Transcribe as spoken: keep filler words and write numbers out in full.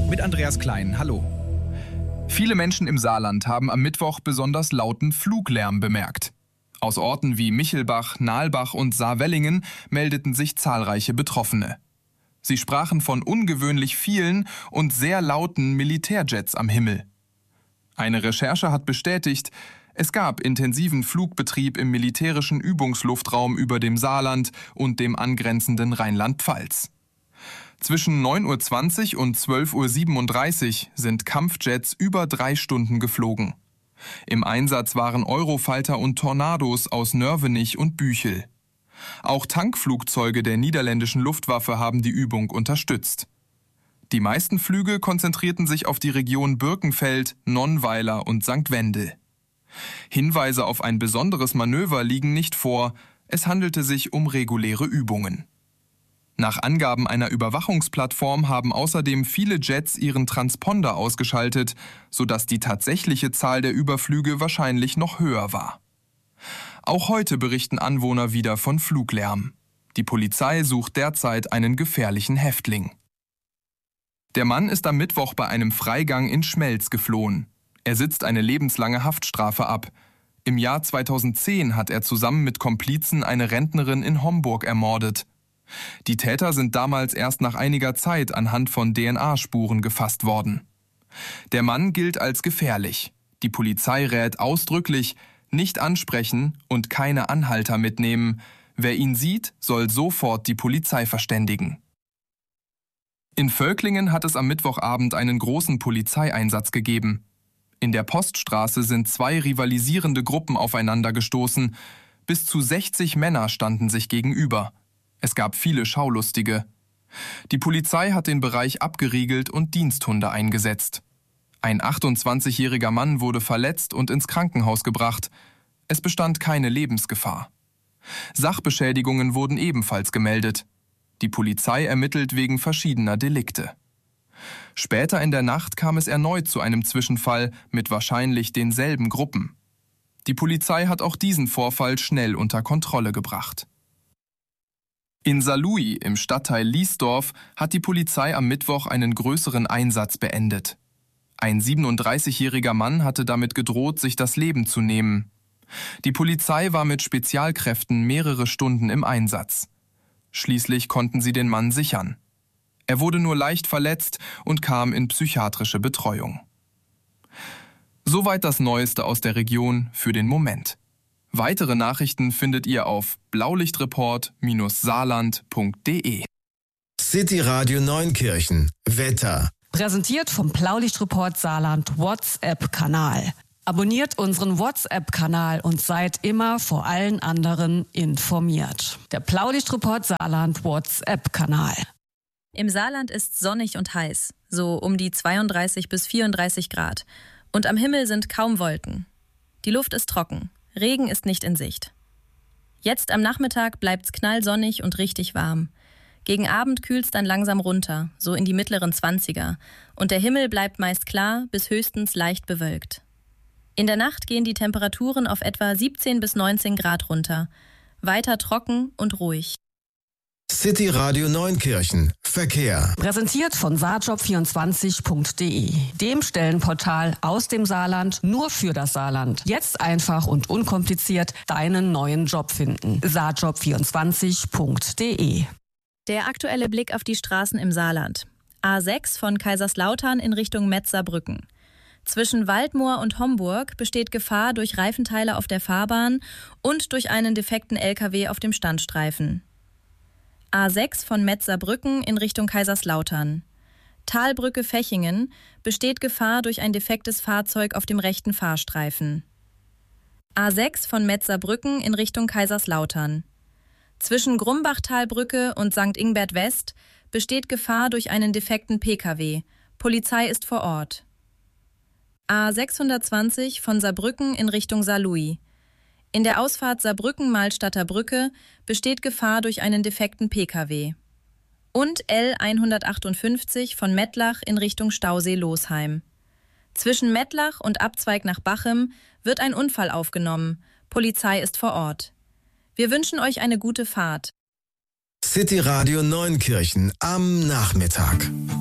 mit Andreas Klein. Hallo. Viele Menschen im Saarland haben am Mittwoch besonders lauten Fluglärm bemerkt. Aus Orten wie Michelbach, Nalbach und Saarwellingen meldeten sich zahlreiche Betroffene. Sie sprachen von ungewöhnlich vielen und sehr lauten Militärjets am Himmel. Eine Recherche hat bestätigt, es gab intensiven Flugbetrieb im militärischen Übungsluftraum über dem Saarland und dem angrenzenden Rheinland-Pfalz. Zwischen neun Uhr zwanzig und zwölf Uhr siebenunddreißig sind Kampfjets über drei Stunden geflogen. Im Einsatz waren Eurofighter und Tornados aus Nörvenich und Büchel. Auch Tankflugzeuge der niederländischen Luftwaffe haben die Übung unterstützt. Die meisten Flüge konzentrierten sich auf die Region Birkenfeld, Nonnweiler und Sankt Wendel. Hinweise auf ein besonderes Manöver liegen nicht vor, es handelte sich um reguläre Übungen. Nach Angaben einer Überwachungsplattform haben außerdem viele Jets ihren Transponder ausgeschaltet, sodass die tatsächliche Zahl der Überflüge wahrscheinlich noch höher war. Auch heute berichten Anwohner wieder von Fluglärm. Die Polizei sucht derzeit einen gefährlichen Häftling. Der Mann ist am Mittwoch bei einem Freigang in Schmelz geflohen. Er sitzt eine lebenslange Haftstrafe ab. Im Jahr zweitausendzehn hat er zusammen mit Komplizen eine Rentnerin in Homburg ermordet. Die Täter sind damals erst nach einiger Zeit anhand von D N A-Spuren gefasst worden. Der Mann gilt als gefährlich. Die Polizei rät ausdrücklich, nicht ansprechen und keine Anhalter mitnehmen. Wer ihn sieht, soll sofort die Polizei verständigen. In Völklingen hat es am Mittwochabend einen großen Polizeieinsatz gegeben. In der Poststraße sind zwei rivalisierende Gruppen aufeinander gestoßen. Bis zu sechzig Männer standen sich gegenüber. Es gab viele Schaulustige. Die Polizei hat den Bereich abgeriegelt und Diensthunde eingesetzt. Ein achtundzwanzigjähriger Mann wurde verletzt und ins Krankenhaus gebracht. Es bestand keine Lebensgefahr. Sachbeschädigungen wurden ebenfalls gemeldet. Die Polizei ermittelt wegen verschiedener Delikte. Später in der Nacht kam es erneut zu einem Zwischenfall mit wahrscheinlich denselben Gruppen. Die Polizei hat auch diesen Vorfall schnell unter Kontrolle gebracht. In Saarlouis im Stadtteil Liesdorf hat die Polizei am Mittwoch einen größeren Einsatz beendet. Ein siebenunddreißigjähriger Mann hatte damit gedroht, sich das Leben zu nehmen. Die Polizei war mit Spezialkräften mehrere Stunden im Einsatz. Schließlich konnten sie den Mann sichern. Er wurde nur leicht verletzt und kam in psychiatrische Betreuung. Soweit das Neueste aus der Region für den Moment. Weitere Nachrichten findet ihr auf blaulichtreport Bindestrich saarland Punkt de. City Radio Neunkirchen. Wetter. Präsentiert vom Blaulichtreport Saarland WhatsApp-Kanal. Abonniert unseren WhatsApp-Kanal und seid immer vor allen anderen informiert. Der Blaulichtreport Saarland WhatsApp-Kanal. Im Saarland ist sonnig und heiß, so um die zweiunddreißig bis vierunddreißig Grad. Und am Himmel sind kaum Wolken. Die Luft ist trocken, Regen ist nicht in Sicht. Jetzt am Nachmittag bleibt's knallsonnig und richtig warm. Gegen Abend kühlt's dann langsam runter, so in die mittleren Zwanziger. Und der Himmel bleibt meist klar bis höchstens leicht bewölkt. In der Nacht gehen die Temperaturen auf etwa siebzehn bis neunzehn Grad runter. Weiter trocken und ruhig. City Radio Neunkirchen. Verkehr. Präsentiert von saarjob vierundzwanzig Punkt de, dem Stellenportal aus dem Saarland nur für das Saarland. Jetzt einfach und unkompliziert deinen neuen Job finden. saarjob vierundzwanzig Punkt de. Der aktuelle Blick auf die Straßen im Saarland. A sechs von Kaiserslautern in Richtung Metz-Saarbrücken. Zwischen Waldmoor und Homburg besteht Gefahr durch Reifenteile auf der Fahrbahn und durch einen defekten L K W auf dem Standstreifen. A sechs von Metz-Saarbrücken in Richtung Kaiserslautern. Talbrücke Fechingen besteht Gefahr durch ein defektes Fahrzeug auf dem rechten Fahrstreifen. A sechs von Metz-Saarbrücken in Richtung Kaiserslautern. Zwischen Grumbachtalbrücke und Sankt Ingbert West besteht Gefahr durch einen defekten P K W. Polizei ist vor Ort. A sechshundertzwanzig von Saarbrücken in Richtung Saarlouis. In der Ausfahrt Saarbrücken-Malstadter Brücke besteht Gefahr durch einen defekten P K W. Und L hundertachtundfünfzig von Mettlach in Richtung Stausee-Losheim. Zwischen Mettlach und Abzweig nach Bachem wird ein Unfall aufgenommen. Polizei ist vor Ort. Wir wünschen euch eine gute Fahrt. City Radio Neunkirchen am Nachmittag.